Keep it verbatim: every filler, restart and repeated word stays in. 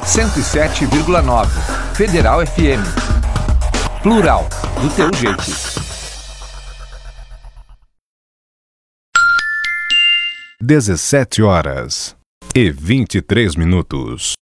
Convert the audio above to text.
cento e sete vírgula nove. Federal F M. Plural, do teu jeito. dezessete horas e vinte e três minutos.